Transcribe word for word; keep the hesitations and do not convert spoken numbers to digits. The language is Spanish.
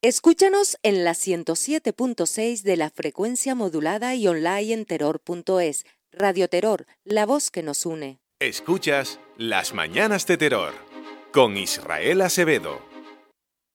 Escúchanos en la ciento siete punto seis de la frecuencia modulada y online en terror punto es. Radio Terror, la voz que nos une. Escuchas Las Mañanas de Terror con Israel Acevedo.